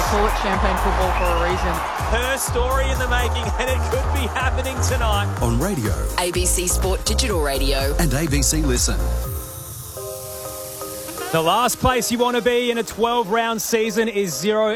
call it champagne football for a reason. Her story in the making, and it could be happening tonight. On radio, ABC Sport Digital Radio, and ABC Listen. The last place you want to be in a 12-round season is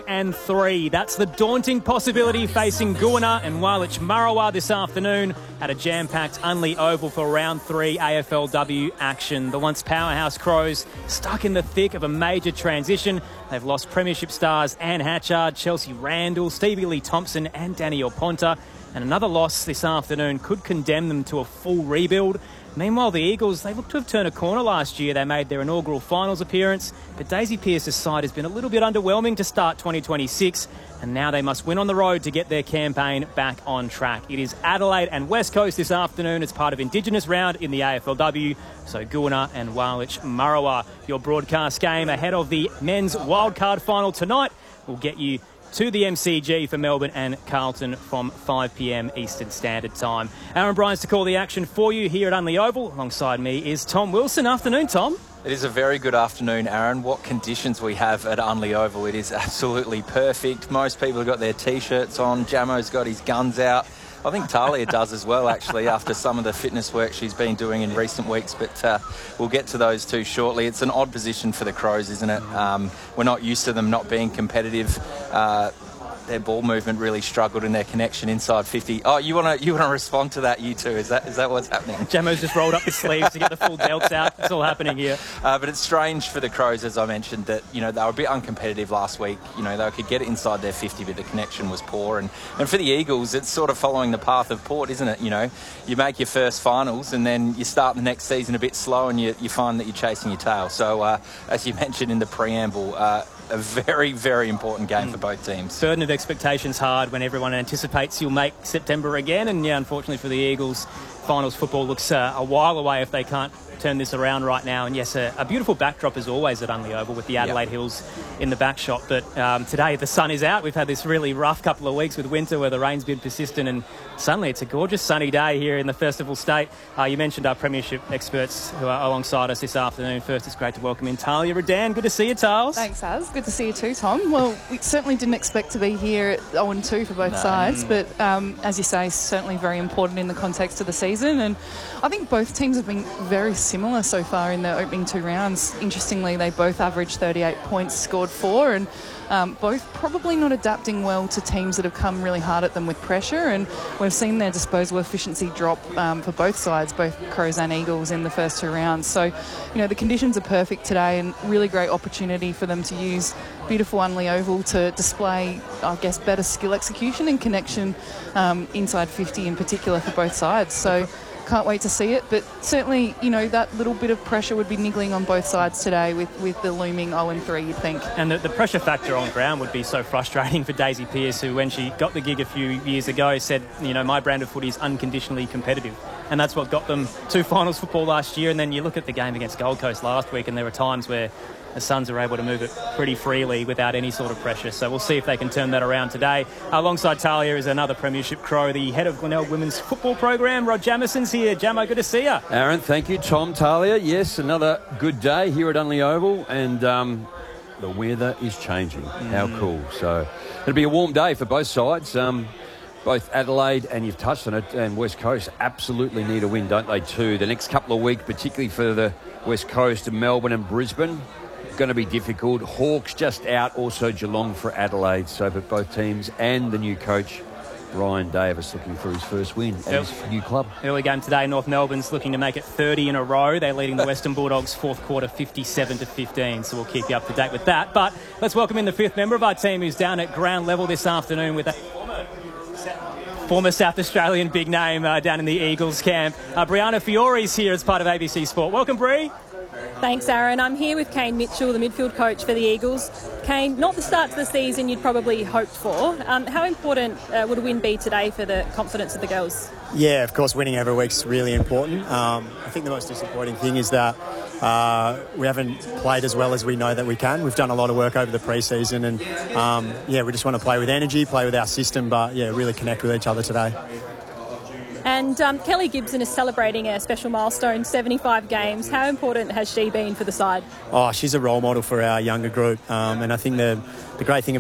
0-3. That's the daunting possibility facing Gooniyga and Warlitch Murrawa this afternoon at a jam-packed Unley Oval for round 3 AFLW action. The once powerhouse Crows stuck in the thick of a major transition. They've lost premiership stars Anne Hatchard, Chelsea Randall, Stevie Lee Thompson and Danielle Ponta. And another loss this afternoon could condemn them to a full rebuild. Meanwhile, the Eagles, they look to have turned a corner last year. They made their inaugural finals appearance, but Daisy Pearce's side has been a little bit underwhelming to start 2026, and now they must win on the road to get their campaign back on track. It is Adelaide and West Coast this afternoon as part of Indigenous round in the AFLW, so Gooniyga and Warlitch Murrawa. Your broadcast game ahead of the men's wildcard final tonight will get you to the MCG for Melbourne and Carlton from 5 p.m. Eastern Standard Time. Aaron Bryans to call the action for you here at Unley Oval. Alongside me is Tom Wilson. Afternoon, Tom. It is a very good afternoon, Aaron. What conditions we have at Unley Oval. It is absolutely perfect. Most people have got their T-shirts on. Jamo's got his guns out. I think Talia does as well, actually, after some of the fitness work she's been doing in recent weeks. But we'll get to those two shortly. It's an odd position for the Crows, isn't it? We're not used to them not being competitive. Their ball movement really struggled in their connection inside 50. Oh, you want to respond to that, you two? Is that what's happening? Jamo's just rolled up his sleeves to get the full delts out. It's all happening here. But it's strange for the Crows, as I mentioned, that they were a bit uncompetitive last week. They could get it inside their 50, but the connection was poor. And for the Eagles, it's sort of following the path of Port, isn't it? You make your first finals, and then you start the next season a bit slow, and you find that you're chasing your tail. So, as you mentioned in the preamble, a very, very important game for both teams. Burden of expectations hard when everyone anticipates you'll make September again. And yeah, unfortunately for the Eagles, finals football looks a while away if they can't turn this around right now. And yes, a beautiful backdrop as always at Unley Oval with the Adelaide Hills in the back shot. But today the sun is out. We've had this really rough couple of weeks with winter where the rain's been persistent, and suddenly it's a gorgeous sunny day here in the Festival State. You mentioned our premiership experts who are alongside us this afternoon. First, it's great to welcome in Talia Redan. Good to see you, Tales. Thanks, Az. Good to see you too, Tom. Well, we certainly didn't expect to be here at 0-2 for both sides, but as you say, certainly very important in the context of the season. And I think both teams have been very similar so far in their opening 2 rounds. Interestingly, they both averaged 38 points, scored 4, and both probably not adapting well to teams that have come really hard at them with pressure, and we've seen their disposal efficiency drop for both sides, both Crows and Eagles, in the first 2 rounds. So, the conditions are perfect today, and really great opportunity for them to use beautiful Unley Oval to display, I guess, better skill execution and connection inside 50 in particular for both sides. So can't wait to see it, but certainly, that little bit of pressure would be niggling on both sides today with the looming 0-3, you'd think. And the pressure factor on ground would be so frustrating for Daisy Pearce, who, when she got the gig a few years ago, said, my brand of footy is unconditionally competitive. And that's what got them to finals football last year. And then you look at the game against Gold Coast last week, and there were times where the Suns are able to move it pretty freely without any sort of pressure. So we'll see if they can turn that around today. Alongside Talia is another premiership Crow, the head of Glenelg Women's Football Program. Rod Jamison's here. Jamo, good to see you. Aaron, thank you. Tom, Talia, yes, another good day here at Unley Oval, and the weather is changing. How cool. So it'll be a warm day for both sides. Both Adelaide, and you've touched on it, and West Coast absolutely need a win, don't they, too? The next couple of weeks, particularly for the West Coast of Melbourne and Brisbane, going to be difficult. Hawks just out, also Geelong for Adelaide. So for both teams, and the new coach, Ryan Davis, looking for his first win at his new club. Early game today, North Melbourne's looking to make it 30 in a row. They're leading the Western Bulldogs fourth quarter 57-15, so we'll keep you up to date with that. But let's welcome in the 5th member of our team, who's down at ground level this afternoon with a former South Australian big name down in the Eagles camp. Brianna Fiore's here as part of ABC Sport. Welcome, Bri. Thanks, Aaron. I'm here with Kane Mitchell, the midfield coach for the Eagles. Kane, not the start to the season you'd probably hoped for. How important would a win be today for the confidence of the girls? Yeah, of course, winning every week's really important. I think the most disappointing thing is that we haven't played as well as we know that we can. We've done a lot of work over the pre-season, and we just want to play with energy, play with our system, but really connect with each other today. And Kelly Gibson is celebrating a special milestone, 75 games. How important has she been for the side? Oh, she's a role model for our younger group, and I think the great thing about